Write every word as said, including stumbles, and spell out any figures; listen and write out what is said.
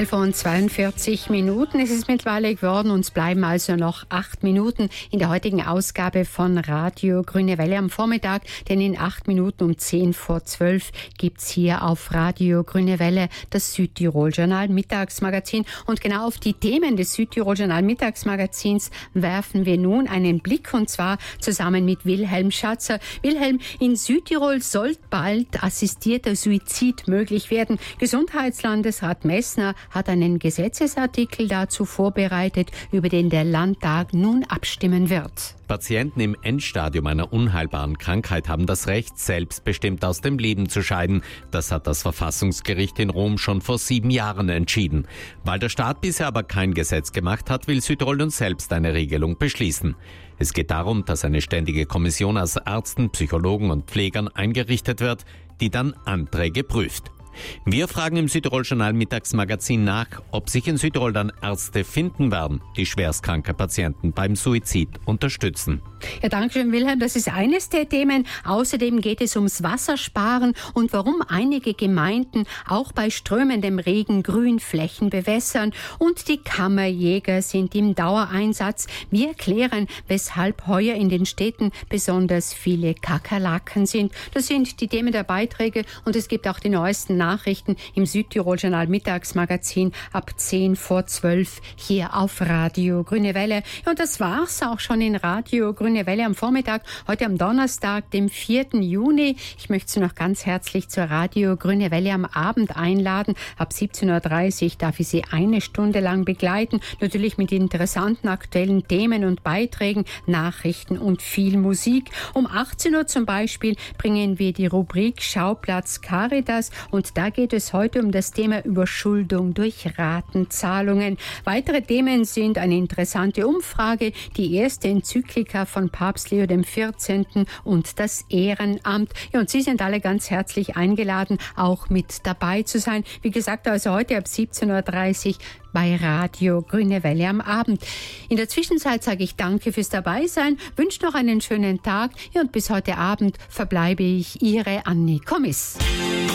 elf Uhr zweiundvierzig Minuten. Es ist mittlerweile geworden, uns bleiben also noch acht Minuten in der heutigen Ausgabe von Radio Grüne Welle am Vormittag, denn in acht Minuten um zehn vor zwölf gibt's hier auf Radio Grüne Welle das Südtirol-Journal Mittagsmagazin. Und genau auf die Themen des Südtirol-Journal Mittagsmagazins werfen wir nun einen Blick, und zwar zusammen mit Wilhelm Schatzer. Wilhelm, in Südtirol soll bald assistierter Suizid möglich werden. Gesundheitslandesrat Messner hat einen Gesetzesartikel dazu vorbereitet, über den der Landtag nun abstimmen wird. Patienten im Endstadium einer unheilbaren Krankheit haben das Recht, selbstbestimmt aus dem Leben zu scheiden. Das hat das Verfassungsgericht in Rom schon vor sieben Jahren entschieden. Weil der Staat bisher aber kein Gesetz gemacht hat, will Südtirol nun selbst eine Regelung beschließen. Es geht darum, dass eine ständige Kommission aus Ärzten, Psychologen und Pflegern eingerichtet wird, die dann Anträge prüft. Wir fragen im Südtirol-Journal Mittagsmagazin nach, ob sich in Südtirol dann Ärzte finden werden, die schwerstkranke Patienten beim Suizid unterstützen. Ja, danke schön, Wilhelm. Das ist eines der Themen. Außerdem geht es ums Wassersparen und warum einige Gemeinden auch bei strömendem Regen Grünflächen bewässern. Und die Kammerjäger sind im Dauereinsatz. Wir erklären, weshalb heuer in den Städten besonders viele Kakerlaken sind. Das sind die Themen der Beiträge, und es gibt auch die neuesten Nachrichten im Südtirol-Journal Mittagsmagazin ab zehn vor zwölf hier auf Radio Grüne Welle. Und das war's auch schon in Radio Grüne Welle am Vormittag, heute am Donnerstag, dem vierten Juni. Ich möchte Sie noch ganz herzlich zur Radio Grüne Welle am Abend einladen. Ab siebzehn Uhr dreißig darf ich Sie eine Stunde lang begleiten, natürlich mit interessanten aktuellen Themen und Beiträgen, Nachrichten und viel Musik. Um achtzehn Uhr zum Beispiel bringen wir die Rubrik Schauplatz Caritas, und da geht es heute um das Thema Überschuldung durch Ratenzahlungen. Weitere Themen sind eine interessante Umfrage, die erste Enzyklika von Papst Leo der vierzehnte. und das Ehrenamt. Ja, und Sie sind alle ganz herzlich eingeladen, auch mit dabei zu sein. Wie gesagt, also heute ab siebzehn Uhr dreißig bei Radio Grüne Welle am Abend. In der Zwischenzeit sage ich danke fürs Dabeisein, wünsche noch einen schönen Tag, ja, und bis heute Abend verbleibe ich Ihre Anni Kommis.